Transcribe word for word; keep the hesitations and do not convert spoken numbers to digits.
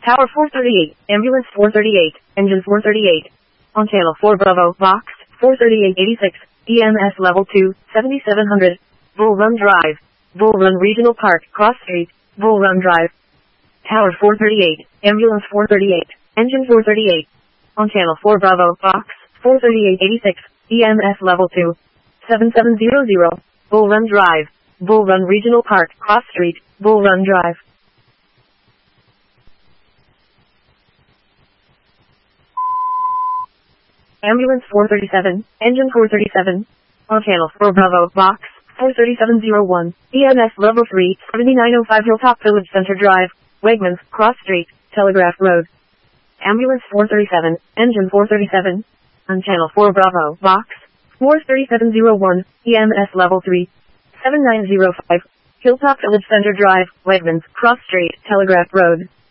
Tower four thirty-eight, Ambulance four thirty-eight, Engine four thirty-eight. On Channel four Bravo, Box four thirty-eight eighty-six, E M S Level two, seventy-seven hundred, Bull Run Drive, Bull Run Regional Park, Cross Street, Bull Run Drive. Tower four thirty-eight, Ambulance four thirty-eight, Engine four thirty-eight. On Channel four Bravo, Box four thirty-eight eighty-six, E M S Level two, seventy-seven hundred, Bull Run Drive, Bull Run Regional Park, Cross Street, Bull Run Drive. Ambulance four thirty-seven, Engine four thirty-seven. On Channel four Bravo, Box four thirty-seven oh one, E M S Level three, seventy-nine oh five Hilltop Village Center Drive, Wegmans, Cross Street, Telegraph Road. Ambulance four thirty-seven, Engine four thirty-seven. On Channel four Bravo, Box four thirty-seven oh one, E M S Level three, seventy-nine oh five, Hilltop Village Center Drive, Wegmans, Cross Street, Telegraph Road.